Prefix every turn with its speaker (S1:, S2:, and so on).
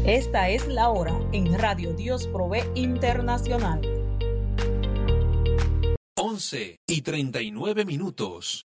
S1: Esta es la hora en Radio Dios Provee Internacional.
S2: 11:39.